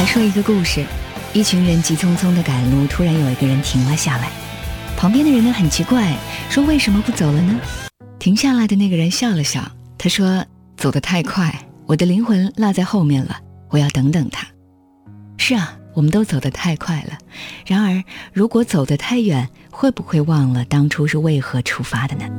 说一个故事，一群人急匆匆的赶路，突然有一个人停了下来，旁边的人呢很奇怪，说为什么不走了呢？停下来的那个人笑了笑，他说走得太快，我的灵魂落在后面了，我要等等他。是啊，我们都走得太快了，然而如果走得太远，会不会忘了当初是为何出发的呢？